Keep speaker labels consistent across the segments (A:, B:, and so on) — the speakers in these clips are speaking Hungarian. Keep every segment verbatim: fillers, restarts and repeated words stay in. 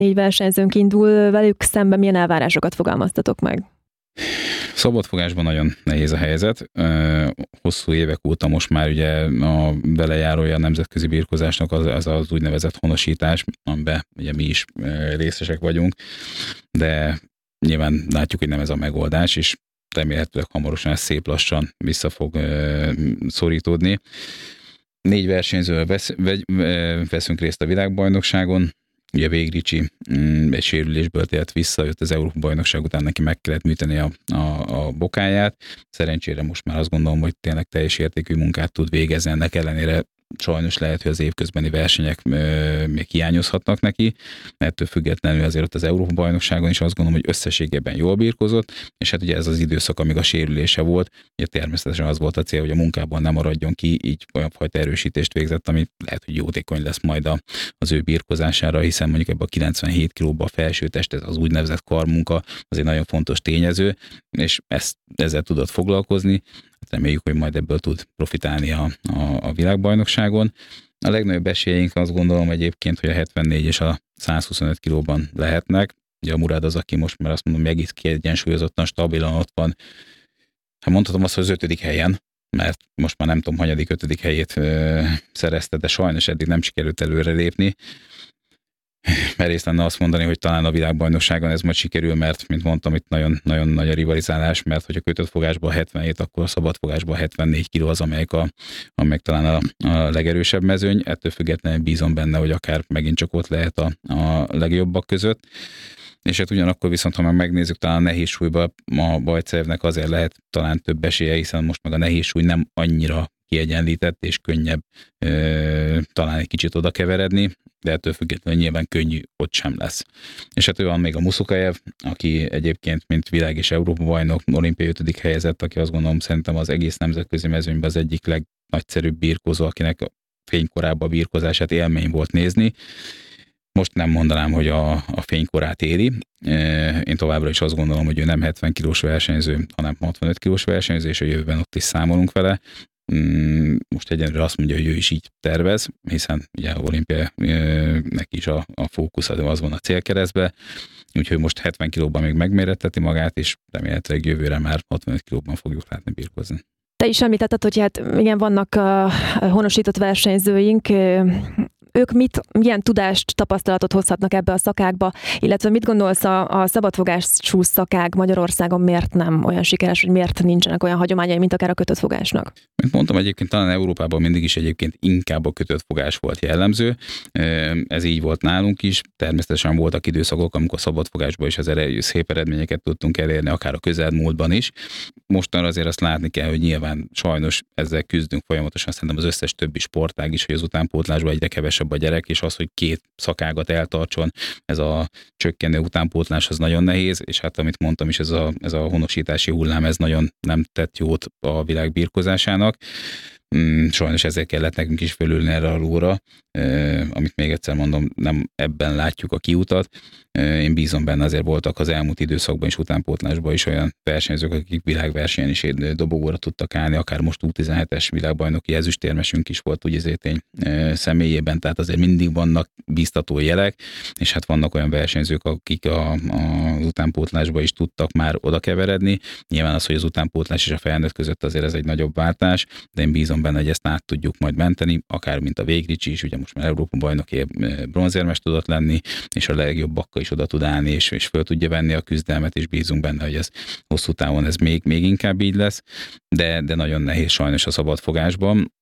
A: Négy versenyzőnk indul, velük szemben milyen elvárásokat fogalmaztatok meg?
B: Szabadfogásban nagyon nehéz a helyzet. Hosszú évek óta most már ugye a belejárója a nemzetközi birkózásnak az, az az úgynevezett honosítás, amiben ugye mi is részesek vagyunk, de nyilván látjuk, hogy nem ez a megoldás, és remélhetőleg hamarosan ez szép lassan vissza fog szorítódni. Négy versenyzővel vesz, veszünk részt a világbajnokságon. Ugye Vég Ricsi egy sérülésből tért vissza, jött az Európa-bajnokság után, neki meg kellett műteni a, a, a bokáját. Szerencsére most már azt gondolom, hogy tényleg teljes értékű munkát tud végezni, ennek ellenére sajnos lehet, hogy az évközbeni versenyek ö, még hiányozhatnak neki, ettől függetlenül azért ott az Európa-bajnokságon is azt gondolom, hogy összességében jól birkózott, és hát ugye ez az időszak, amíg a sérülése volt, ugye természetesen az volt a cél, hogy a munkában nem maradjon ki, így olyan fajta erősítést végzett, ami lehet, hogy jótékony lesz majd a, az ő birkózására, hiszen mondjuk ebben a kilencvenhét kilóban a felső test, ez az úgynevezett karmunka, az egy nagyon fontos tényező, és ezt, ezzel tudott foglalkozni. Reméljük, hogy majd ebből tud profitálni a, a, a világbajnokságon. A legnagyobb esélyeink azt gondolom egyébként, hogy a hetvennégy és a százhuszonöt kilóban lehetnek. Ugye a Murad az, aki most már azt mondom, hogy egész kiegyensúlyozottan, stabilan ott van. Hát mondhatom azt, hogy az ötödik helyen, mert most már nem tudom, hanyadik ötödik helyét ö, szerezte, de sajnos eddig nem sikerült előre lépni. Merész lenne azt mondani, hogy talán a világbajnokságon ez majd sikerül, mert, mint mondtam, itt nagyon, nagyon nagy a rivalizálás, mert hogyha kötött fogásban hetvenhét, akkor a szabad fogásban hetvennégy kiló az, amelyik, a, amelyik talán a, a legerősebb mezőny. Ettől függetlenül bízom benne, hogy akár megint csak ott lehet a, a legjobbak között. És hát ugyanakkor viszont, ha meg megnézzük, talán a nehéz súlyban a Bajcevnek azért lehet talán több esélye, hiszen most meg a nehéz súly nem annyira kiegyenlített, és könnyebb ö, talán egy kicsit oda keveredni, de ettől függetlenül nyilván könnyű ott sem lesz. És hát ő van még a Muszukajev, aki egyébként, mint világ és Európa bajnok, olimpiai ötödik helyezett, aki azt gondolom szerintem az egész nemzetközi mezőnyben az egyik legnagyszerűbb birkózó, akinek a fénykorában a birkózását élmény volt nézni. Most nem mondanám, hogy a, a fénykorát éri. Én továbbra is azt gondolom, hogy ő nem hetven kilós versenyző, hanem hatvanöt kilós versenyző, és a jövőben ott is számolunk vele. Most egyenlőre azt mondja, hogy ő is így tervez, hiszen ugye olimpia neki is a, a fókusz az van a célkeresztbe, úgyhogy most hetven kilóban még megméretteti magát, és remélhetőleg jövőre már hatvanöt kilóban fogjuk látni birkózni.
A: Te is említetted, hogy hát igen, vannak a honosított versenyzőink, ők mit, milyen tudást, tapasztalatot hozhatnak ebbe a szakákba, illetve mit gondolsz a, a szabadfogású szakág Magyarországon miért nem olyan sikeres, hogy miért nincsenek olyan hagyományai, mint akár a kötött fogásnak?
B: Mint mondtam, egyébként talán Európában mindig is egyébként inkább a kötött fogás volt jellemző. Ez így volt nálunk is. Természetesen voltak időszakok, amikor szabadfogásban is az erejű szép eredményeket tudtunk elérni, akár a közelmúltban is. Mostanra azért azt látni kell, hogy nyilván sajnos ezzel küzdünk folyamatosan, szerintem az összes többi sportág is, hogy az utánpótlásban egyre kevesebb a gyerek, és az, hogy két szakágat eltartson, ez a csökkenő utánpótlás az nagyon nehéz, és hát amit mondtam is, ez a, ez a honosítási hullám, ez nagyon nem tett jót a világ birkózásának. Sajnos ezért kellett nekünk is fölülni erre a lóra, amit még egyszer mondom, nem ebben látjuk a kiutat. Én bízom benne, azért voltak az elmúlt időszakban és utánpótlásban is olyan versenyzők, akik világversenyen is dobogóra tudtak állni, akár most U tizenhetes világbajnoki ezüstérmesünk is volt úgy ezétény személyében, tehát azért mindig vannak bíztató jelek, és hát vannak olyan versenyzők, akik a, a, az utánpótlásba is tudtak már oda keveredni. Nyilván az, hogy az utánpótlás és a felnőtt között azért ez egy nagyobb váltás, de én bízom benne, hogy ezt át tudjuk majd menteni, akár mint a Vég Ricsi is, ugye most már Európa bajnoki bronzérmes tudott lenni, és a legjobbakkal is oda tud állni, és, és föl tudja venni a küzdelmet, és bízunk benne, hogy ez hosszú távon ez még, még inkább így lesz, de, de nagyon nehéz sajnos a szabadfogásban.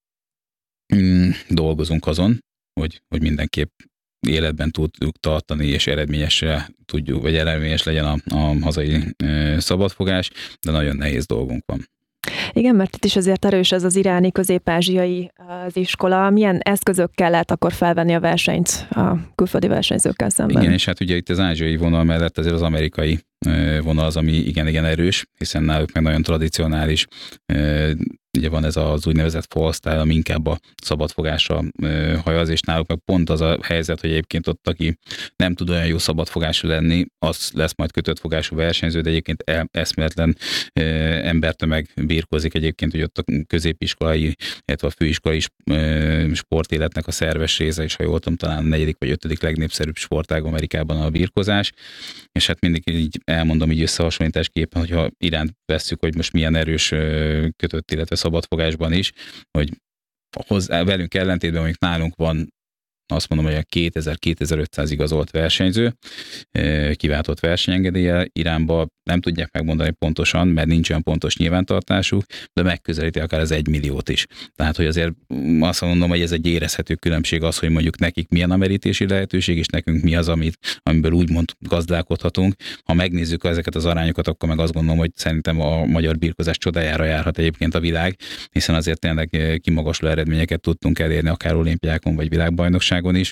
B: Mm, dolgozunk azon, hogy, hogy mindenképp életben tudjuk tartani, és eredményesre tudjuk, vagy eredményes legyen a, a hazai e, szabadfogás, de nagyon nehéz dolgunk van.
A: Igen, mert itt is azért erős ez az iráni, közép-ázsiai az iskola. Milyen eszközökkel lehet akkor felvenni a versenyt a külföldi versenyzőkkel szemben?
B: Igen, és hát ugye itt az ázsiai vonal mellett azért az amerikai vonal az, ami igen-igen erős, hiszen náluk meg nagyon tradicionális ugye van ez az úgynevezett fall style, ami inkább a szabadfogásra hajaz, és náluk meg pont az a helyzet, hogy egyébként ott, aki nem tud olyan jó szabadfogású lenni, az lesz majd kötött fogású versenyző, de egyébként eszméletlen embertömeg birkózik egyébként, hogy ott a középiskolai, illetve a főiskolai sportéletnek a szerves része, és ha jól tudom, talán a negyedik vagy ötödik legnépszerűbb sportág Amerikában a birkozás, és hát mindig így elmondom így összehasonlításképpen, hogyha iránt vesszük, hogy most milyen erős kötött, illetve szabadfogásban is, hogy hozzá, velünk ellentétben, mondjuk nálunk van, azt mondom, hogy a kétezer-kétezer-ötszáz igazolt versenyző, kiváltott versenyengedéllyel, Iránba nem tudják megmondani pontosan, mert nincs olyan pontos nyilvántartásuk, de megközelíti akár az egymilliót is. Tehát, hogy azért azt mondom, hogy ez egy érezhető különbség az, hogy mondjuk nekik milyen a merítési lehetőség, és nekünk mi az, amit, amiből úgymond gazdálkodhatunk. Ha megnézzük ezeket az arányokat, akkor meg azt gondolom, hogy szerintem a magyar birkozás csodájára járhat egyébként a világ, hiszen azért tényleg kimagasló eredményeket tudtunk elérni, akár olimpiákon vagy világbajnokságon is.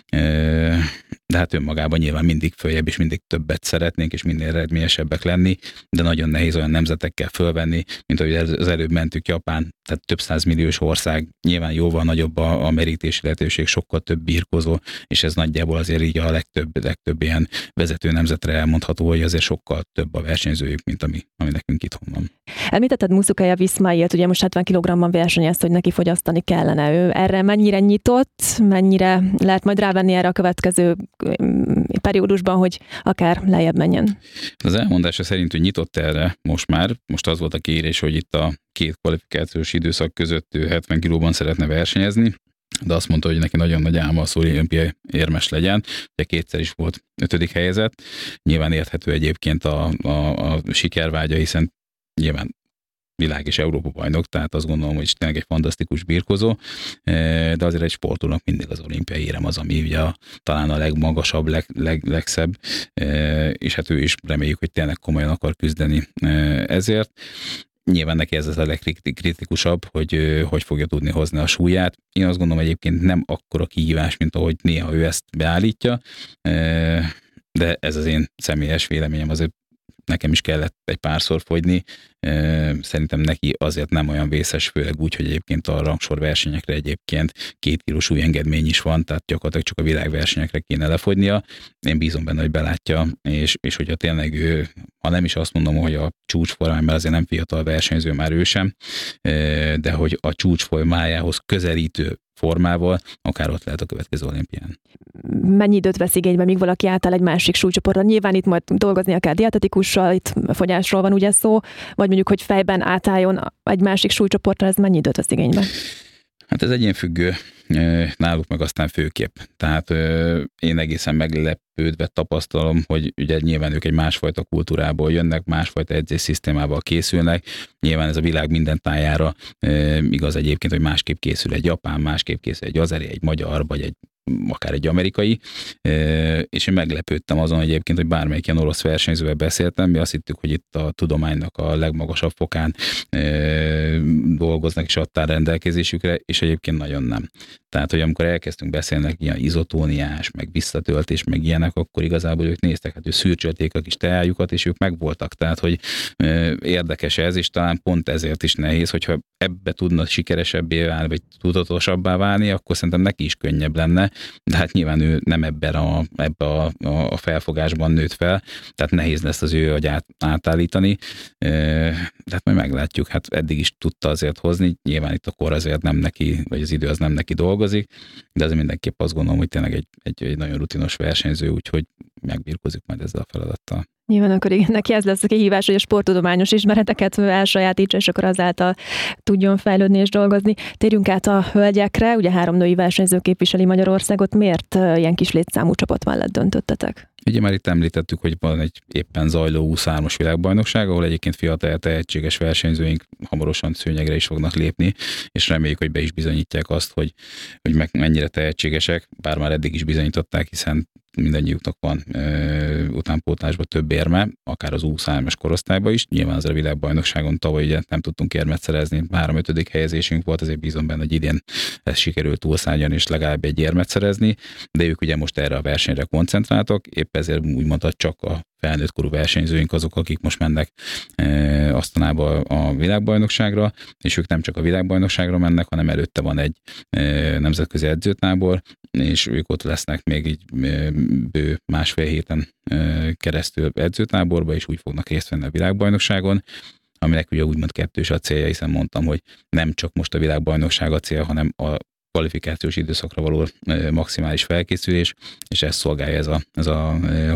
B: De hát önmagában nyilván mindig följebb és mindig többet szeretnénk, és minél eredményesebbek lenni, de nagyon nehéz olyan nemzetekkel fölvenni, mint ahogy az előbb mentük, Japán, tehát több százmilliós ország, nyilván jóval nagyobb a, a merítési lehetőség, sokkal több birkozó, és ez nagyjából azért így a legtöbb, legtöbb ilyen vezető nemzetre elmondható, hogy azért sokkal több a versenyzőjük, mint ami, ami nekünk itthon van.
A: Említetted Musukaja Viszmailt, ugye most hetven kilogramban versenyez, hogy neki fogyasztani kellene. Ő erre mennyire nyitott, mennyire lehet majd rávenni erre a következő periódusban, hogy akár lejjebb menjen?
B: Az elmondása szerint, hogy nyitott erre most már. Most az volt a kérés, hogy itt a két kvalifikációs időszak között ő hetven kilóban szeretne versenyezni, de azt mondta, hogy neki nagyon nagy álma az olimpiai érmes legyen. Ugye kétszer is volt ötödik helyezett. Nyilván érthető egyébként a, a, a sikervágya, hiszen nyilván világ és Európa bajnok, tehát azt gondolom, hogy tényleg egy fantasztikus birkozó, de azért egy sportolónak mindig az olimpiai érem az, ami ugye a, talán a legmagasabb, leg, leg, legszebb, és hát ő is reméljük, hogy tényleg komolyan akar küzdeni ezért. Nyilván neki ez az a legkritikusabb, hogy hogy fogja tudni hozni a súlyát. Én azt gondolom, egyébként nem akkora kihívás, mint ahogy néha ő ezt beállítja, de ez az én személyes véleményem, azért nekem is kellett egy párszor fogyni. Szerintem neki azért nem olyan vészes, főleg úgy, hogy egyébként a rangsor versenyekre egyébként két kilós súlyengedmény is van, tehát gyakorlatilag csak a világversenyekre kéne lefogynia. Én bízom benne, hogy belátja, és, és hogyha tényleg ő, ha nem is azt mondom, hogy a csúcsformán, mert azért nem fiatal versenyző már ő sem, de hogy a csúcsformájához közelítő formával, akár ott lehet a következő olimpián.
A: Mennyi időt vesz igénybe, míg valaki átáll egy másik súlycsoportra? Nyilván itt majd dolgoznia kell dietetikussal, itt fogyásról van ugye szó, vagy mondjuk, hogy fejben átálljon egy másik súlycsoportra, ez mennyi időt vesz igénybe?
B: Hát ez egyénfüggő, náluk meg aztán főképp. Tehát én egészen meglepődve tapasztalom, hogy ugye nyilván ők egy másfajta kultúrából jönnek, másfajta edzésszisztémával készülnek. Nyilván ez a világ minden tájára igaz egyébként, hogy másképp készül egy japán, másképp készül egy azeri, egy magyar, vagy egy akár egy amerikai, és én meglepődtem azon egyébként, hogy bármelyik ilyen orosz versenyzővel beszéltem, mi azt hittük, hogy itt a tudománynak a legmagasabb fokán dolgoznak és adtál rendelkezésükre, és egyébként nagyon nem. Tehát, hogy amikor elkezdtünk beszélni ilyen izotóniás, meg visszatöltés, meg ilyenek, akkor igazából ők néztek, hát ő szürcsölték a kis teájukat, és ők megvoltak. Tehát, hogy érdekes ez, és talán pont ezért is nehéz, hogyha ebbe tudna sikeresebbé válni, vagy tudatosabbá válni, akkor szerintem neki is könnyebb lenne, de hát nyilván ő nem ebben a, ebbe a, a felfogásban nőtt fel, tehát nehéz lesz az ő agyát átállítani, de hát majd meglátjuk, hát eddig is tudta azért hozni, nyilván itt a kor azért nem neki, vagy az idő az nem neki dolgozik, de azért mindenképp azt gondolom, hogy tényleg egy, egy, egy nagyon rutinos versenyző, úgyhogy megbírkozik majd ezzel a feladattal.
A: Nyilván akkor igen, neki ez lesz a kihívás, hogy a sporttudományos ismereteket elsajátítsa, és akkor azáltal tudjon fejlődni és dolgozni. Térjünk át a hölgyekre, ugye három női versenyző képviseli Magyarországot. Miért ilyen kis létszámú csapat mellett döntöttetek?
B: Ugye már itt említettük, hogy van egy éppen zajló huszonhármas világbajnokság, ahol egyébként fiatal tehetséges versenyzőink hamarosan szőnyegre is fognak lépni, és reméljük, hogy be is bizonyítják azt, hogy, hogy meg mennyire tehetségesek, bár már eddig is bizonyították, hiszen mindannyiuknak van ö, utánpótlásban több érme, akár az huszonhármas korosztályban is. Nyilván az a világbajnokságon tavaly ugye nem tudtunk érmet szerezni, három ötödik helyezésünk volt, azért bízom benne, hogy idén ezt sikerült túlszárnyalni és legalább egy érmet szerezni, de ők ugye most erre a versenyre koncentráltak, épp ezért úgy mondta, csak a felnőtt korú versenyzőink azok, akik most mennek Asztanába a világbajnokságra, és ők nem csak a világbajnokságra mennek, hanem előtte van egy nemzetközi edzőtábor, és ők ott lesznek még így bő másfél héten keresztül edzőtáborba, és úgy fognak részt venni a világbajnokságon, aminek ugye úgymond kettős a célja, hiszen mondtam, hogy nem csak most a világbajnokság a cél, hanem a kvalifikációs időszakra való maximális felkészülés, és ezt szolgálja ez a, ez a